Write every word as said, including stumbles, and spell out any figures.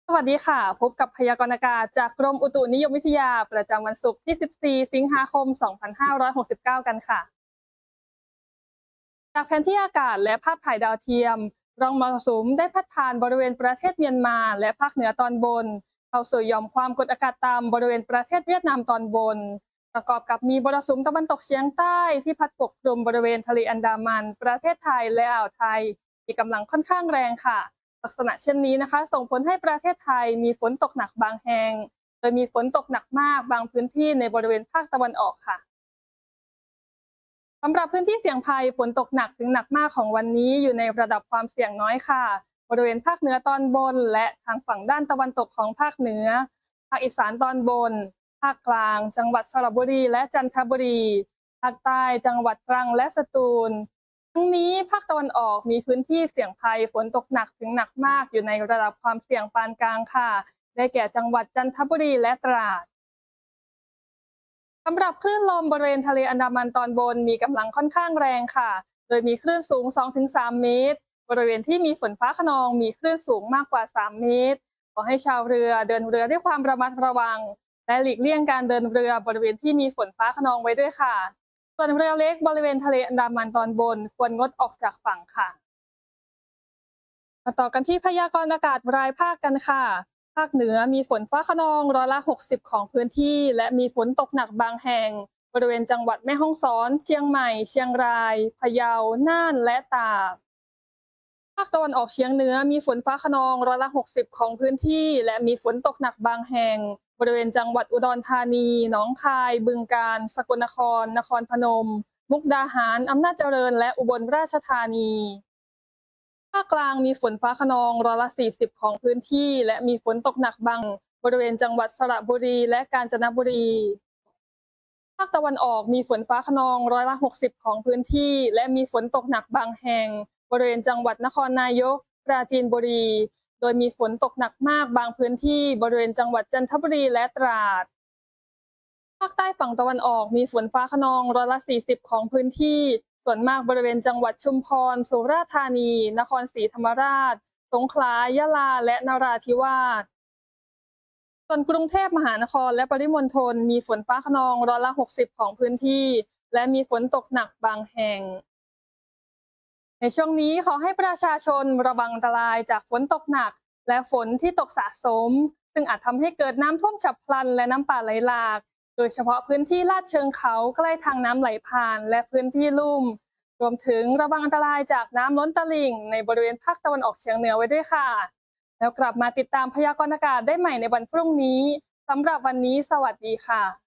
สวัสดีค่ะพบกับพยากรณ์อากาศจากกรมอุตุนิยมวิทยาประจำวันศุกร์ที่ สิบสี่ สิงหาคม สองพันห้าร้อยหกสิบเก้า กันค่ะจากแผนที่อากาศและภาพถ่ายดาวเทียมร่องมรสุมได้พัดผ่านบริเวณประเทศเมียนมาและภาคเหนือตอนบนเข้าสู่หย่อมความกดอากาศต่ำบริเวณประเทศเวียดนามตอนบนประกอบกับมีมรสุมตะวันตกเฉียงใต้ที่พัดปกคลุมบริเวณทะเลอันดามันประเทศไทยและอ่าวไทยมีกำลังค่อนข้างแรงค่ะ ลักษณะเช่นนี้นะคะส่งผลให้ประเทศไทยมีฝนตกหนักบางแห่งโดยมีฝนตกหนักมากบางพื้นที่ในบริเวณภาคตะวันออกค่ะสำหรับพื้นที่เสี่ยงภัยฝนตกหนักถึงหนักมากของวันนี้อยู่ในระดับความเสี่ยงน้อยค่ะบริเวณภาคเหนือตอนบนและทางฝั่งด้านตะวันตกของภาคเหนือภาคอีสานตอนบนภาคกลางจังหวัดสระบุรีและจันทบุรีภาคใต้จังหวัดตรังและสตูล ทั้งนี้ภาคตะวันออกมีพื้นที่เสี่ยงภัยฝนตกหนักถึงหนักมากอยู่ในระดับความเสี่ยงปานกลางค่ะได้แก่จังหวัดจันทบุรีและตราดสำหรับคลื่นลมบริเวณทะเลอันดามันตอนบนมีกำลังค่อนข้างแรงค่ะโดยมีคลื่นสูง สองถึงสาม เมตรบริเวณที่มีฝนฟ้าคะนองมีคลื่นสูงมากกว่า สาม เมตรขอให้ชาวเรือเดินเรือด้วยความระมัดระวังและหลีกเลี่ยงการเดินเรือบริเวณที่มีฝนฟ้าคะนองไว้ด้วยค่ะ ส่วนเรือเล็กบริเวณทะเลอันดามันตอนบนควรงดออกจากฝั่งค่ะมาต่อกันที่พยากรณ์อากาศรายภาคกันค่ะภาคเหนือมีฝนฟ้าคะนองร้อยละหกสิบของพื้นที่และมีฝนตกหนักบางแห่งบริเวณจังหวัดแม่ฮ่องสอนเชียงใหม่เชียงรายพะเยาน่านและตากภาคตะวันออกเฉียงเหนือมีฝนฟ้าคะนองร้อยละหกสิบของพื้นที่และมีฝนตกหนักบางแห่งบริเวณจังหวัดอุดรธานีหนองคายบึงกาฬสกลนครนครพนมมุกดาหารอำนาจเจริญและอุบลราชธานีภาคกลางมีฝนฟ้าคะนองร้อยละสี่สิบของพื้นที่และมีฝนตกหนักบางบริเวณจังหวัดสระบุรีและกาญจนบุรีภาคตะวันออกมีฝนฟ้าคะนองร้อยละหกสิบของพื้นที่และมีฝนตกหนักบางแห่งบริเวณจังหวัดนครนายกปราจีนบุรีโดยมีฝนตกหนักมากบางพื้นที่บริเวณจังหวัดจันทบุรีและตราด ภาคใต้ฝั่งตะวันออกมีฝนฟ้าคะนองร้อยละสี่สิบของพื้นที่ ส่วนมากบริเวณจังหวัดชุมพร สุราษฎร์ธานี นครศรีธรรมราช สงขลา ยะลา และนราธิวาส ส่วนกรุงเทพมหานครและปริมณฑลมีฝนฟ้าคะนองร้อยละหกสิบของพื้นที่ และมีฝนตกหนักบางแห่ง ในช่วงนี้ขอให้ประชาชนระวังอันตรายจากฝนตกหนักและฝนที่ตกสะสมซึ่งอาจทำให้เกิดน้ำท่วมฉับพลันและน้ำป่าไหลหลากโดยเฉพาะพื้นที่ลาดเชิงเขาใกล้ทางน้ำไหลผ่านและพื้นที่ลุ่มรวมถึงระวังอันตรายจากน้ำล้นตลิ่งในบริเวณภาคตะวันออกเฉียงเหนือไว้ด้วยค่ะแล้วกลับมาติดตามพยากรณ์อากาศได้ใหม่ในวันพรุ่งนี้สำหรับวันนี้สวัสดีค่ะ